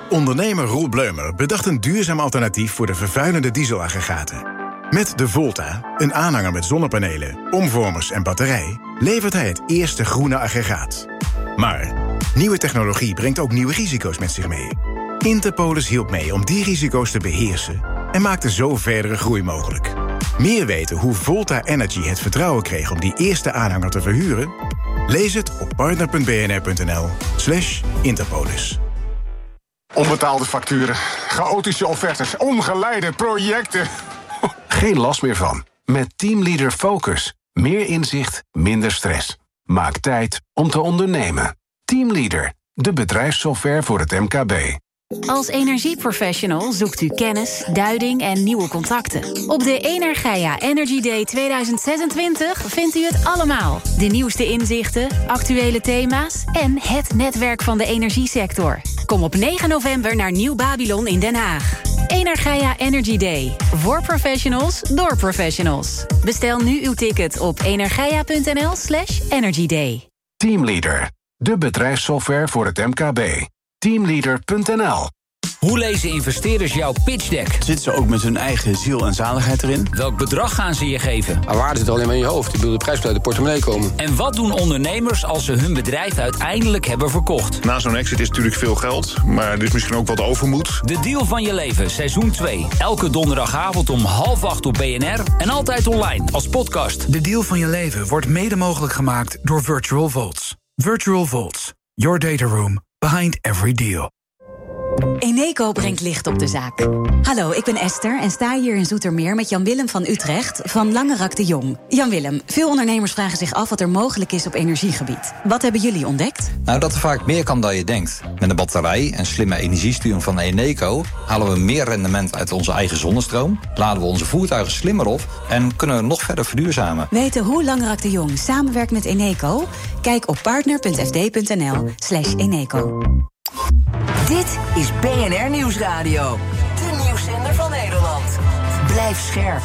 Ondernemer Roel Bleumer bedacht een duurzaam alternatief voor de vervuilende dieselaggregaten. Met de Volta, een aanhanger met zonnepanelen, omvormers en batterij, levert hij het eerste groene aggregaat. Maar nieuwe technologie brengt ook nieuwe risico's met zich mee. Interpolis hielp mee om die risico's te beheersen en maakte zo verdere groei mogelijk. Meer weten hoe Volta Energy het vertrouwen kreeg om die eerste aanhanger te verhuren? Lees het op partner.bnr.nl/Interpolis. Onbetaalde facturen, chaotische offertes, ongeleide projecten. Geen last meer van. Met Teamleader Focus. Meer inzicht, minder stress. Maak tijd om te ondernemen. Teamleader, de bedrijfssoftware voor het MKB. Als energieprofessional zoekt u kennis, duiding en nieuwe contacten. Op de Energia Energy Day 2026 vindt u het allemaal. De nieuwste inzichten, actuele thema's en het netwerk van de energiesector. Kom op 9 november naar Nieuw Babylon in Den Haag. Energia Energy Day. Voor professionals, door professionals. Bestel nu uw ticket op energia.nl/energyday. Teamleader, de bedrijfssoftware voor het MKB. Teamleader.nl. Hoe lezen investeerders jouw pitch deck? Zitten ze ook met hun eigen ziel en zaligheid erin? Welk bedrag gaan ze je geven? Maar waarde zit alleen maar in je hoofd. Ik bedoel, de prijs moet uit de portemonnee komen. En wat doen ondernemers als ze hun bedrijf uiteindelijk hebben verkocht? Na zo'n exit is natuurlijk veel geld, maar er is misschien ook wat overmoed. De deal van je leven, seizoen 2. Elke donderdagavond om 7:30 op BNR en altijd online als podcast. De deal van je leven wordt mede mogelijk gemaakt door Virtual Vaults. Virtual Vaults, your data room behind every deal. Eneco brengt licht op de zaak. Hallo, ik ben Esther en sta hier in Zoetermeer met Jan-Willem van Utrecht van Langerak de Jong. Jan-Willem, veel ondernemers vragen zich af wat er mogelijk is op energiegebied. Wat hebben jullie ontdekt? Nou, dat er vaak meer kan dan je denkt. Met een batterij en slimme energiesturing van Eneco halen we meer rendement uit onze eigen zonnestroom, laden we onze voertuigen slimmer op en kunnen we nog verder verduurzamen. Weten hoe Langerak de Jong samenwerkt met Eneco? Kijk op partner.fd.nl/Eneco. Dit is BNR Nieuwsradio. De nieuwszender van Nederland. Blijf scherp.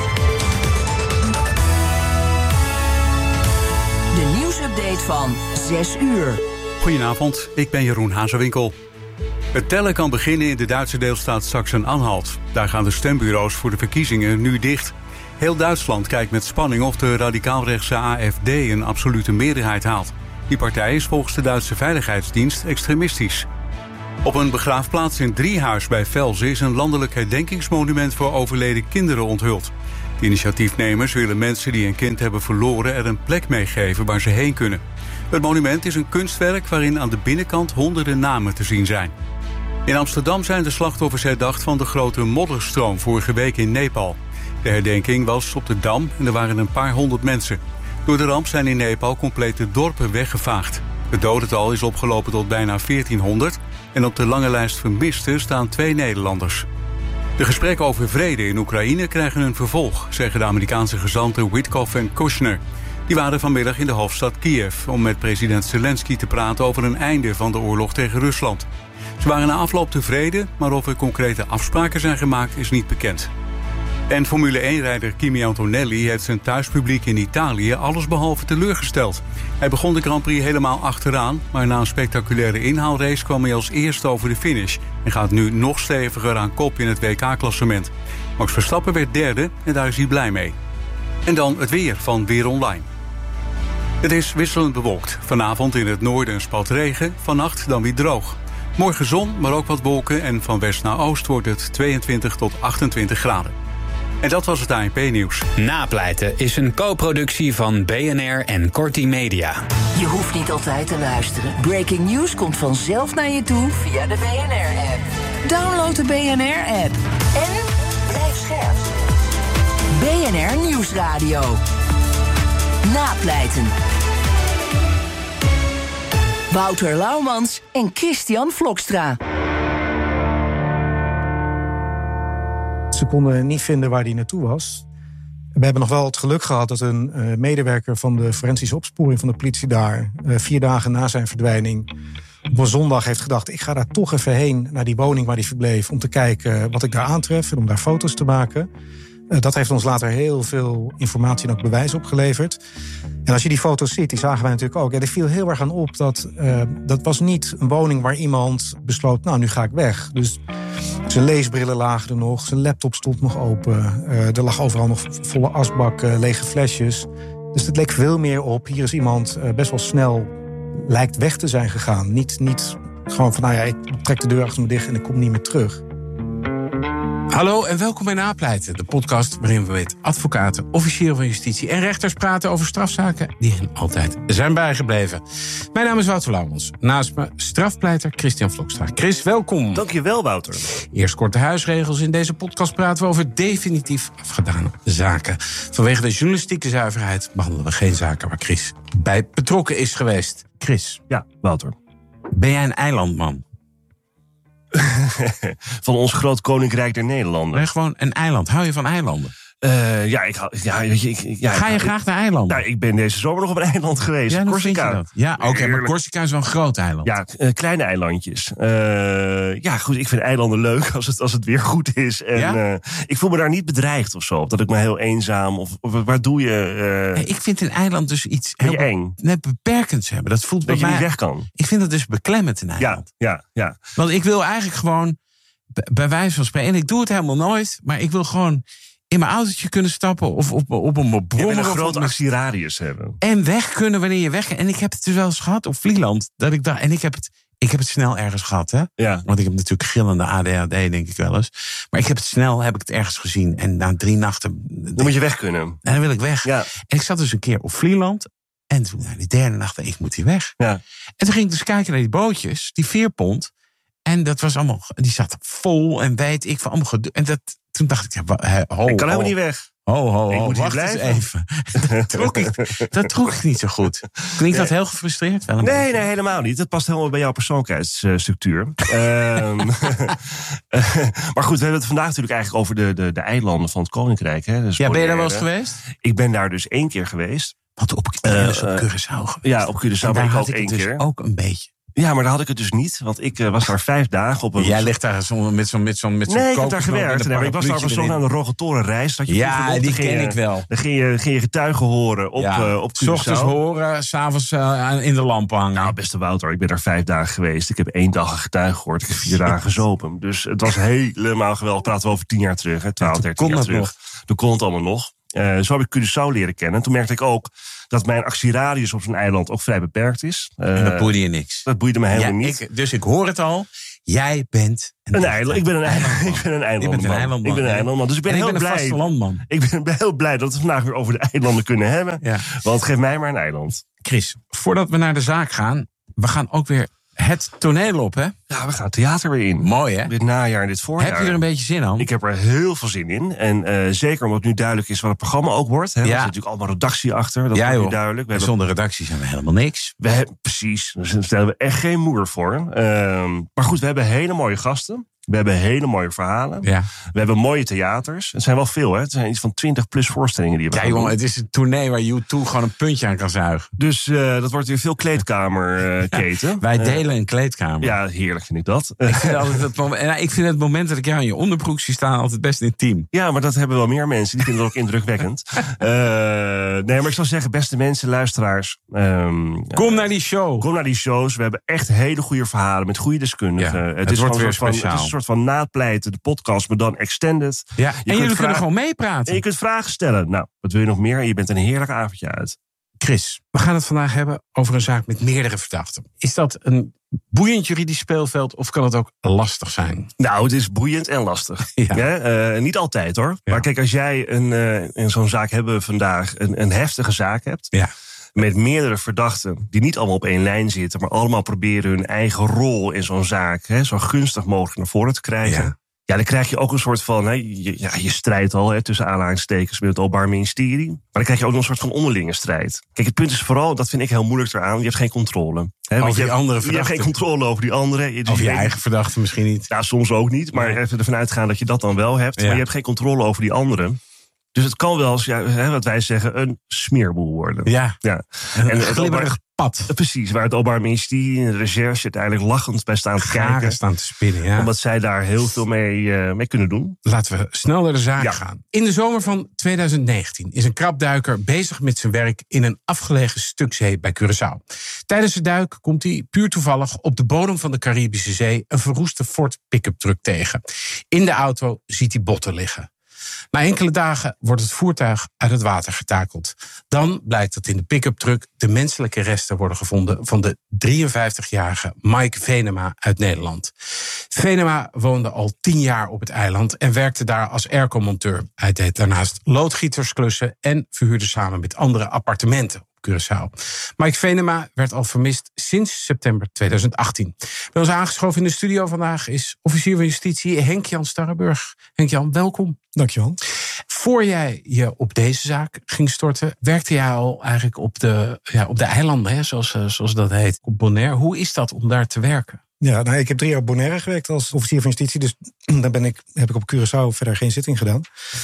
De nieuwsupdate van 6 uur. Goedenavond, ik ben Jeroen Hazewinkel. Het tellen kan beginnen in de Duitse deelstaat Sachsen-Anhalt. Daar gaan de stembureaus voor de verkiezingen nu dicht. Heel Duitsland kijkt met spanning of de radicaalrechtse AfD een absolute meerderheid haalt. Die partij is volgens de Duitse Veiligheidsdienst extremistisch. Op een begraafplaats in Driehuis bij Velzen is een landelijk herdenkingsmonument voor overleden kinderen onthuld. De initiatiefnemers willen mensen die een kind hebben verloren er een plek meegeven waar ze heen kunnen. Het monument is een kunstwerk waarin aan de binnenkant honderden namen te zien zijn. In Amsterdam zijn de slachtoffers herdacht van de grote modderstroom vorige week in Nepal. De herdenking was op de Dam en er waren een paar honderd mensen. Door de ramp zijn in Nepal complete dorpen weggevaagd. Het dodental is opgelopen tot bijna 1400 en op de lange lijst vermisten staan 2 Nederlanders. De gesprekken over vrede in Oekraïne krijgen een vervolg, zeggen de Amerikaanse gezanten Witkoff en Kushner. Die waren vanmiddag in de hoofdstad Kiev om met president Zelensky te praten over een einde van de oorlog tegen Rusland. Ze waren na afloop tevreden, maar of er concrete afspraken zijn gemaakt is niet bekend. En Formule 1-rijder Kimi Antonelli heeft zijn thuispubliek in Italië allesbehalve teleurgesteld. Hij begon de Grand Prix helemaal achteraan, maar na een spectaculaire inhaalrace kwam hij als eerste over de finish en gaat nu nog steviger aan kop in het WK-klassement. Max Verstappen werd derde en daar is hij blij mee. En dan het weer van Weer Online. Het is wisselend bewolkt. Vanavond in het noorden een spat regen, vannacht dan weer droog. Morgen zon, maar ook wat wolken en van west naar oost wordt het 22 tot 28 graden. En dat was het ANP-nieuws. Napleiten is een co-productie van BNR en Corti Media. Je hoeft niet altijd te luisteren. Breaking news komt vanzelf naar je toe via de BNR-app. Download de BNR-app. En blijf scherp. BNR Nieuwsradio. Napleiten. Wouter Laumans en Christian Vlokstra. Ze konden niet vinden waar hij naartoe was. We hebben nog wel het geluk gehad dat een medewerker van de forensische opsporing van de politie daar 4 dagen na zijn verdwijning op een zondag heeft gedacht, ik ga daar toch even heen naar die woning waar hij verbleef om te kijken wat ik daar aantref en om daar foto's te maken. Dat heeft ons later heel veel informatie en ook bewijs opgeleverd. En als je die foto's ziet, die zagen wij natuurlijk ook. Er viel heel erg aan op dat was niet een woning waar iemand besloot, nou, nu ga ik weg. Dus zijn leesbrillen lagen er nog, zijn laptop stond nog open. Er lag overal nog volle asbak, lege flesjes. Dus het leek veel meer op, hier is iemand best wel snel lijkt weg te zijn gegaan. Niet gewoon van, nou ja, ik trek de deur achter me dicht en ik kom niet meer terug. Hallo en welkom bij Napleiten, de podcast waarin we met advocaten, officieren van justitie en rechters praten over strafzaken die hen altijd zijn bijgebleven. Mijn naam is Wouter Laumans. Naast me strafpleiter Christian Vlokstra. Chris, welkom. Dankjewel, Wouter. Eerst korte huisregels. In deze podcast praten we over definitief afgedane zaken. Vanwege de journalistieke zuiverheid behandelen we geen zaken waar Chris bij betrokken is geweest. Chris. Ja, Wouter. Ben jij een eilandman? Van ons groot koninkrijk der Nederlanden. Ben je gewoon een eiland? Hou je van eilanden? Ga je graag naar eilanden? Nou, ik ben deze zomer nog op een eiland geweest. Ja, Corsica. Ja, oké, maar Corsica is wel een groot eiland. Ja, kleine eilandjes. Goed, ik vind eilanden leuk als het weer goed is. En ik voel me daar niet bedreigd of zo. Dat ik me heel eenzaam of waar doe je? Ik vind een eiland dus iets heel eng. Net beperkends hebben. Dat voelt dat bij je mij niet weg kan. Ik vind het dus beklemmend een eiland. Ja. Want ik wil eigenlijk gewoon bij wijze van spreken, en ik doe het helemaal nooit, maar ik wil gewoon in mijn autootje kunnen stappen of op een brommer. Een grote actieradius hebben. En weg kunnen wanneer je weg. En ik heb het dus wel eens gehad op Vlieland. Dat ik dacht, en ik heb het snel ergens gehad, hè? Ja. Want ik heb natuurlijk gillende ADHD, denk ik wel eens. Maar ik heb het ergens gezien. En na 3 nachten. Dan moet je weg kunnen. En dan wil ik weg. Ja. En ik zat dus een keer op Vlieland. En toen, die 3e nacht, ik moet hier weg. Ja. En toen ging ik dus kijken naar die bootjes, die veerpont. En dat was allemaal, die zat vol en weet ik van allemaal gedoe. En toen dacht ik, ik kan helemaal niet weg. Ik moet wacht eens even. Dat trok ik niet zo goed. Klinkt dat heel gefrustreerd? Nee, helemaal niet. Dat past helemaal bij jouw persoonlijkheidsstructuur. Maar goed, we hebben het vandaag natuurlijk eigenlijk over de eilanden van het Koninkrijk. Hè? Dus ben je daar wel eens geweest? Ik ben daar dus 1 keer geweest. Want op Curaçao geweest. Ja, op Curaçao ben ik ook 1 keer. Ook een beetje. Ja, maar daar had ik het dus niet. Want ik was daar 5 dagen op een... Jij ligt daar met zo'n Nee, ik heb daar gewerkt. Nee, ik was daar op een zogenaamde Rogatorenreis. Ja, die ken ik wel. Dan ging je getuigen horen op Curaçao. 's ochtends horen, 's avonds in de lamp hangen. Nou, beste Wouter, ik ben daar 5 dagen geweest. Ik heb 1 dag een getuige gehoord. Ik heb 4 dagen gezopen. Dus het was helemaal geweldig. Praten we over 10 jaar terug, hè, 12, 13 jaar terug. Toen kon het allemaal nog. Zo heb ik Curaçao leren kennen. En toen merkte ik ook dat mijn actieradius op zo'n eiland ook vrij beperkt is. En dat boeide je niks? Dat boeide me helemaal niet. Dus ik hoor het al. Jij bent een eiland. Ik ben een eilandman. Dus ik ben heel blij. Vastelandman. Ik ben heel blij dat we vandaag weer over de eilanden kunnen hebben. Ja. Want geef mij maar een eiland. Chris, voordat we naar de zaak gaan, we gaan ook weer het toneel op, hè? Ja, we gaan het theater weer in. Mooi, hè? Dit najaar en dit voorjaar. Heb je er een beetje zin aan? Ik heb er heel veel zin in. En zeker omdat nu duidelijk is wat het programma ook wordt. Hè? Er zit natuurlijk allemaal redactie achter. Dat wordt nu duidelijk. Zonder redactie zijn we helemaal niks. Precies. Daar stellen we echt geen moer voor. Maar goed, we hebben hele mooie gasten. We hebben hele mooie verhalen. Ja. We hebben mooie theaters. Het zijn wel veel, hè? Het zijn iets van 20 plus voorstellingen die we hebben. Ja, jongen, het is een tournee waar U2 gewoon een puntje aan kan zuigen. Dus dat wordt weer veel kleedkamerketen. Wij delen een kleedkamer. Ja, heerlijk vind ik dat. Ik vind het moment dat ik jou in je onderbroek zie staan altijd best intiem. Ja, maar dat hebben wel meer mensen. Die vinden dat ook indrukwekkend. Nee, maar ik zou zeggen, beste mensen, luisteraars. Kom naar die show. Kom naar die shows. We hebben echt hele goede verhalen met goede deskundigen. Ja, het wordt weer speciaal. Het is een soort van napleiten, de podcast, maar dan extended. Ja, en jullie kunnen gewoon meepraten. En je kunt vragen stellen. Nou, wat wil je nog meer? En je bent een heerlijk avondje uit. Chris, we gaan het vandaag hebben over een zaak met meerdere verdachten. Is dat een boeiend juridisch speelveld of kan het ook lastig zijn? Nou, het is boeiend en lastig. Ja. Niet altijd, hoor. Ja. Maar kijk, als jij in zo'n zaak hebben we vandaag een heftige zaak hebt. Ja. Met meerdere verdachten die niet allemaal op één lijn zitten, maar allemaal proberen hun eigen rol in zo'n zaak zo gunstig mogelijk naar voren te krijgen. Ja, dan krijg je ook een soort van, je strijdt al tussen aanhalingstekens met het Openbaar Ministerie. Maar dan krijg je ook nog een soort van onderlinge strijd. Kijk, het punt is vooral, dat vind ik heel moeilijk eraan, je hebt geen controle. Over die andere verdachten. Je hebt geen controle over die anderen. Dus over je eigen verdachten misschien niet. Ja, soms ook niet, maar even ervan uitgaan dat je dat dan wel hebt. Ja. Maar je hebt geen controle over die anderen. Dus het kan wel eens, wat wij zeggen, een smeerboel worden. Ja. Een glibberig pad. Precies, waar het Openbaar Ministerie en de recherche uiteindelijk lachend bij staan te kijken. Staan te spinnen, ja. Omdat zij daar heel veel mee kunnen doen. Laten we snel naar de zaak gaan. In de zomer van 2019 is een krabduiker bezig met zijn werk in een afgelegen stuk zee bij Curaçao. Tijdens de duik komt hij puur toevallig op de bodem van de Caribische Zee een verroeste Ford pick-up truck tegen. In de auto ziet hij botten liggen. Na enkele dagen wordt het voertuig uit het water getakeld. Dan blijkt dat in de pick-up truck de menselijke resten worden gevonden van de 53-jarige Mike Venema uit Nederland. Venema woonde al 10 jaar op het eiland en werkte daar als airco-monteur. Hij deed daarnaast loodgietersklussen en verhuurde samen met anderen appartementen op Curaçao. Mike Venema werd al vermist sinds september 2018. Bij ons aangeschoven in de studio vandaag is officier van justitie Henk-Jan Starrenburg. Henk-Jan, welkom. Dankjewel. Voor jij je op deze zaak ging storten, werkte jij al eigenlijk op de eilanden, hè, zoals dat heet, op Bonaire. Hoe is dat om daar te werken? Ja, ik heb 3 jaar op Bonaire gewerkt als officier van justitie. Dus daar heb ik op Curaçao verder geen zitting gedaan.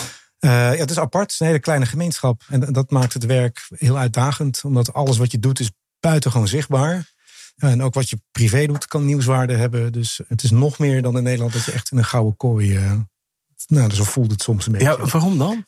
Het is apart, het is een hele kleine gemeenschap. En dat maakt het werk heel uitdagend. Omdat alles wat je doet is buitengewoon zichtbaar. En ook wat je privé doet kan nieuwswaarde hebben. Dus het is nog meer dan in Nederland dat je echt in een gouden kooi... zo voelt het soms een beetje. Ja, waarom dan?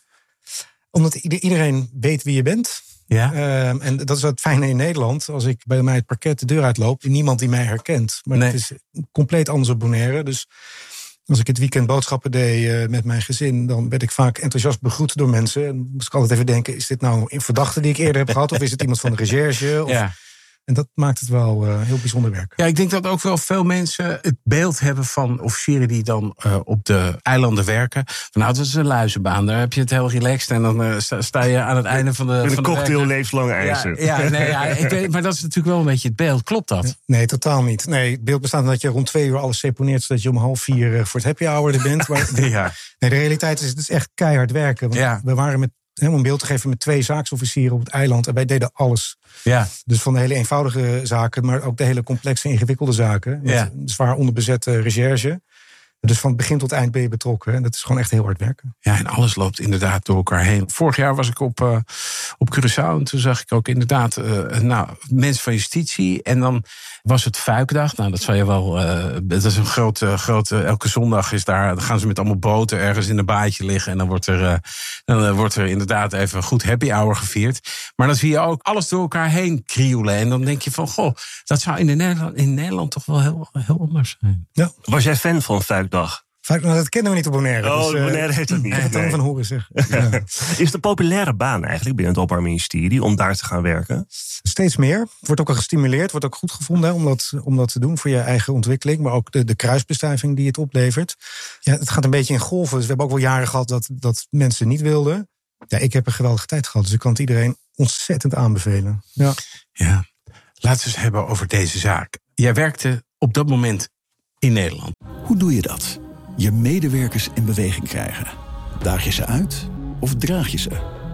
Omdat iedereen weet wie je bent. Ja. En dat is het fijne in Nederland. Als ik bij mij het parket de deur uitloop, niemand die mij herkent. Maar het is compleet anders op Bonaire. Dus als ik het weekend boodschappen deed met mijn gezin, dan werd ik vaak enthousiast begroet door mensen. En moest ik altijd even denken, is dit nou een verdachte die ik eerder heb gehad? Of is het iemand van de recherche? Ja. En dat maakt het wel heel bijzonder werk. Ja, ik denk dat ook wel veel mensen het beeld hebben van officieren die dan op de eilanden werken. Van nou, dat is een luizenbaan, daar heb je het heel relaxed. En dan sta je aan het einde van de... Met een van cocktail levenslange eisen. Ik weet, maar dat is natuurlijk wel een beetje het beeld. Klopt dat? Nee, totaal niet. Nee, het beeld bestaat dat je rond 2 uur alles seponeert, zodat je om 3:30 voor het happy hour er bent. Maar nee, de realiteit is, het is echt keihard werken. Want we waren met, om een beeld te geven, met 2 zaaksofficieren op het eiland. En wij deden alles. Ja. Dus van de hele eenvoudige zaken, maar ook de hele complexe, ingewikkelde zaken. Met zwaar onderbezette recherche. Dus van begin tot eind ben je betrokken. En dat is gewoon echt heel hard werken. Ja, en alles loopt inderdaad door elkaar heen. Vorig jaar was ik op Curaçao en toen zag ik ook inderdaad mensen van justitie. En dan was het Fuikdag. Nou, dat zou je wel... dat is een grote... Elke zondag is daar... Dan gaan ze met allemaal boten ergens in een baadje liggen. En dan wordt er inderdaad even een goed happy hour gevierd. Maar dan zie je ook alles door elkaar heen krioelen. En dan denk je van, goh, dat zou in Nederland toch wel heel anders zijn. Ja. Was jij fan van Fuikdag? Dat kennen we niet op Bonaire. Oh, dus, Bonaire heeft dat niet. Ik heb het van horen zeg. Ja. Is het een populaire baan eigenlijk binnen het Openbaar Ministerie om daar te gaan werken? Steeds meer. Het wordt ook al gestimuleerd. wordt ook goed gevonden om dat te doen voor je eigen ontwikkeling. Maar ook de kruisbestuiving die het oplevert. Ja, het gaat een beetje in golven. Dus we hebben ook wel jaren gehad dat mensen niet wilden. Ja, ik heb een geweldige tijd gehad. Dus ik kan het iedereen ontzettend aanbevelen. Ja. Laten we eens hebben over deze zaak. Jij werkte op dat moment in Nederland. Hoe doe je dat? Je medewerkers in beweging krijgen. Daag je ze uit of draag je ze?